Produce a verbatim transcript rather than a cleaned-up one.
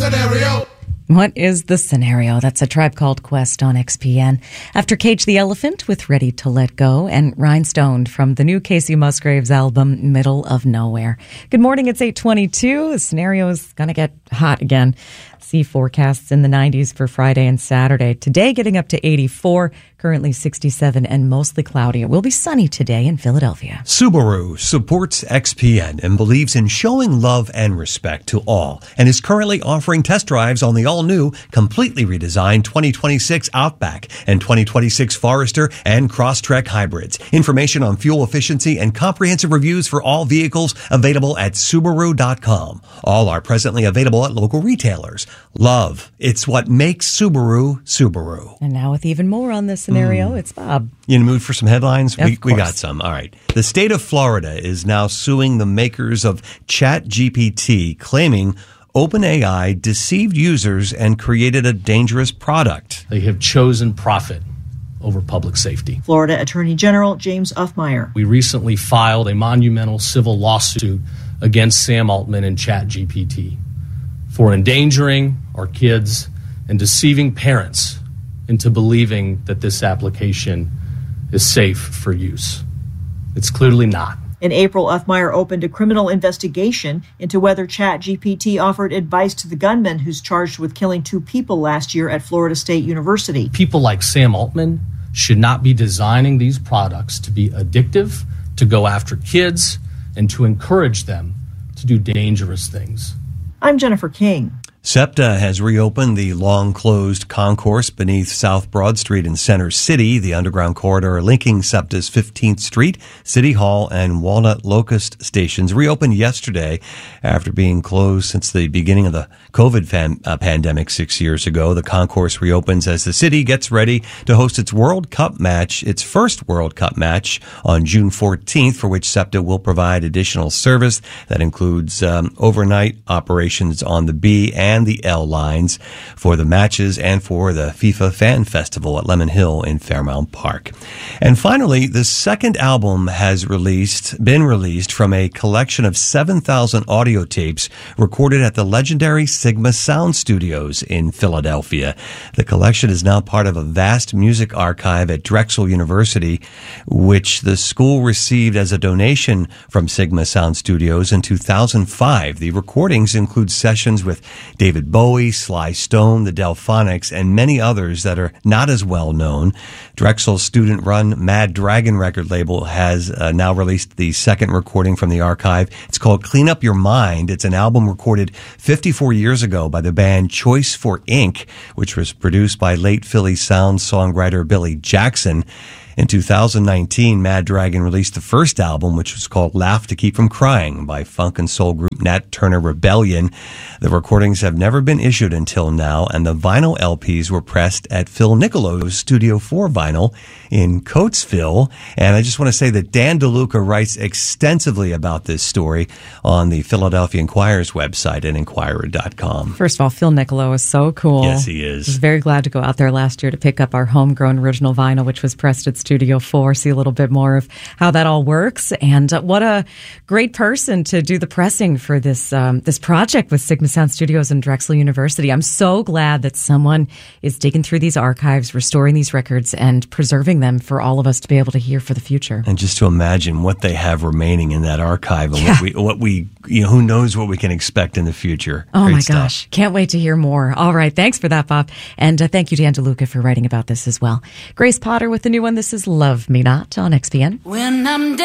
scenario? What is the scenario? That's A Tribe Called Quest on X P N. After Cage the Elephant with Ready to Let Go and Rhinestone from the new Casey Musgraves album, Middle of Nowhere. Good morning, it's eight twenty-two. The scenario is going to get hot again. See forecasts in the nineties for Friday and Saturday. Today getting up to eighty-four, currently sixty-seven and mostly cloudy. It will be sunny today in Philadelphia. Subaru supports X P N and believes in showing love and respect to all and is currently offering test drives on the all-new, completely redesigned twenty twenty-six Outback and twenty twenty-six Forester and Crosstrek hybrids. Information on fuel efficiency and comprehensive reviews for all vehicles available at Subaru dot com. All are presently available at local retailers. Love, it's what makes Subaru, Subaru. And now with even more on this scenario, mm. it's Bob. You in the mood for some headlines? Of we, course. we got some. All right. The state of Florida is now suing the makers of ChatGPT, claiming OpenAI deceived users and created a dangerous product. They have chosen profit over public safety. Florida Attorney General James Uffmeyer. We recently filed a monumental civil lawsuit against Sam Altman and ChatGPT for endangering our kids and deceiving parents into believing that this application is safe for use. It's clearly not. In April, Uffmeyer opened a criminal investigation into whether ChatGPT offered advice to the gunman who's charged with killing two people last year at Florida State University. People like Sam Altman should not be designing these products to be addictive, to go after kids, and to encourage them to do dangerous things. I'm Jennifer King. SEPTA has reopened the long-closed concourse beneath South Broad Street in Center City, the underground corridor linking SEPTA's fifteenth Street, City Hall, and Walnut Locust stations reopened yesterday after being closed since the beginning of the COVID fan, uh, pandemic six years ago. The concourse reopens as the city gets ready to host its World Cup match, its first World Cup match on June fourteenth, for which SEPTA will provide additional service that includes um, overnight operations on the B and and the L lines for the matches and for the FIFA Fan Festival at Lemon Hill in Fairmount Park. And finally, the second album has released, been released from a collection of seven thousand audio tapes recorded at the legendary Sigma Sound Studios in Philadelphia. The collection is now part of a vast music archive at Drexel University, which the school received as a donation from Sigma Sound Studios in two thousand five. The recordings include sessions with David Bowie, Sly Stone, the Delphonics, and many others that are not as well known. Drexel's student-run Mad Dragon record label has uh, now released the second recording from the archive. It's called Clean Up Your Mind. It's an album recorded fifty-four years ago by the band Choice for Ink, which was produced by late Philly sound songwriter Billy Jackson. In two thousand nineteen, Mad Dragon released the first album, which was called Laugh to Keep From Crying by funk and soul group Nat Turner Rebellion. The recordings have never been issued until now, and the vinyl L Ps were pressed at Phil Niccolo's Studio four Vinyl in Coatesville. And I just want to say that Dan DeLuca writes extensively about this story on the Philadelphia Inquirer's website at inquirer dot com. First of all, Phil Niccolo is so cool. Yes, he is. I was very glad to go out there last year to pick up our homegrown original vinyl, which was pressed at Studio four, see a little bit more of how that all works. And uh, what a great person to do the pressing for this um, this project with Sigma Sound Studios and Drexel University. I'm so glad that someone is digging through these archives, restoring these records, and preserving them for all of us to be able to hear for the future. And just to imagine what they have remaining in that archive and yeah. what we, what we, you know, who knows what we can expect in the future. Oh, Great my stuff. gosh. Can't wait to hear more. All right. Thanks for that, Bob. And uh, thank you, Dan DeLuca, for writing about this as well. Grace Potter with the new one. This is Love Me Not on X P N. When I'm